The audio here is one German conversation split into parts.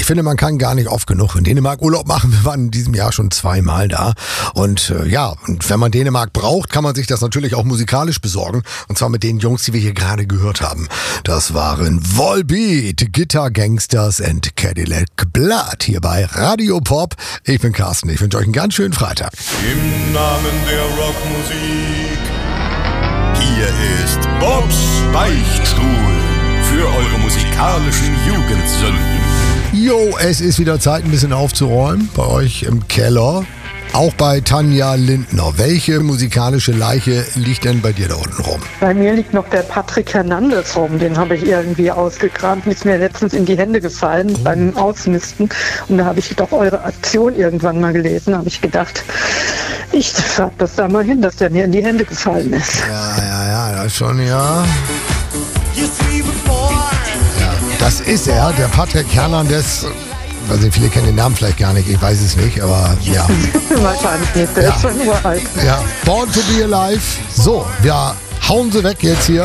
finde, man kann gar nicht oft genug in Dänemark Urlaub machen. Wir waren in diesem Jahr schon 2-mal da. Und und wenn man Dänemark braucht, kann man sich das natürlich auch musikalisch besorgen. Und zwar mit den Jungs, die wir hier gerade gehört haben. Das waren Volbeat, Guitar Gangsters and Cadillac Blood hier bei Radio Pop. Ich bin Carsten, ich wünsche euch einen ganz schönen Freitag. Im Namen der Rockmusik, hier ist Bobs Beichtstuhl für eure musikalischen Jugendsünden. Jo, es ist wieder Zeit, ein bisschen aufzuräumen bei euch im Keller. Auch bei Tanja Lindner. Welche musikalische Leiche liegt denn bei dir da unten rum? Bei mir liegt noch der Patrick Hernandez rum. Den habe ich irgendwie ausgekramt. Ist mir letztens in die Hände gefallen beim Ausmisten. Und da habe ich doch eure Aktion irgendwann mal gelesen. Da habe ich gedacht, ich schreibe das da mal hin, dass der mir in die Hände gefallen ist. Ja, das schon, ja. Das ist er, der Patrick Hernandez. Also viele kennen den Namen vielleicht gar nicht, ich weiß es nicht, aber ja. Wahrscheinlich nicht, der ist schon uralt. Ja, Born to be Alive. So, wir hauen sie weg jetzt hier.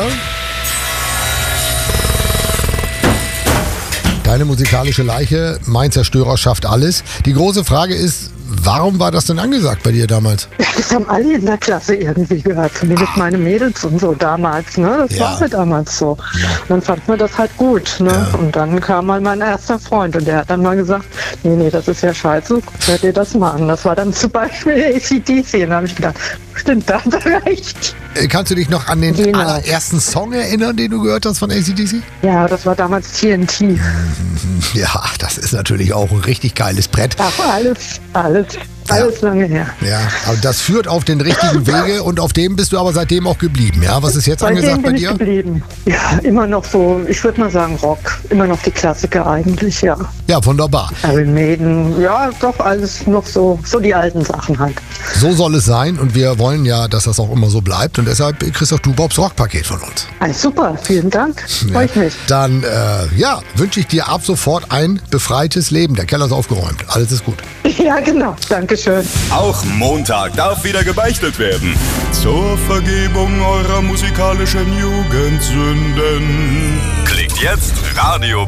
Deine musikalische Leiche, mein Zerstörer schafft alles. Die große Frage ist, warum war das denn angesagt bei dir damals? Ja, das haben alle in der Klasse irgendwie gehört, zumindest meine Mädels und so damals. Ne? Das war halt damals so. Ja. Und dann fand man das halt gut. Ne? Ja. Und dann kam mal mein erster Freund und der hat dann mal gesagt, nee, das ist ja scheiße, hört dir das mal an. Das war dann zum Beispiel AC/DC. Und da habe ich gedacht, stimmt, da hat er recht. Kannst du dich noch an den allerersten Song erinnern, den du gehört hast von AC/DC? Ja, das war damals TNT. Ja, das ist natürlich auch ein richtig geiles Brett. Ach, alles lange her. Ja, aber das führt auf den richtigen Wege und auf dem bist du aber seitdem auch geblieben, ja? Was ist jetzt angesagt bei dir? Geblieben. Ja, immer noch so, ich würde mal sagen Rock. Immer noch die Klassiker eigentlich, ja. Ja, wunderbar. Iron Maiden, ja, doch alles noch so die alten Sachen halt. So soll es sein und wir wollen ja, dass das auch immer so bleibt und deshalb kriegst auch du Bobs Rockpaket von uns. Super, vielen Dank. Freue ich mich. Dann, wünsche ich dir ab sofort ein befreites Leben. Der Keller ist aufgeräumt. Alles ist gut. Ja, genau. Dankeschön. Auch Montag darf wieder gebeichtet werden. Zur Vergebung eurer musikalischen Jugendsünden. Klickt jetzt Radio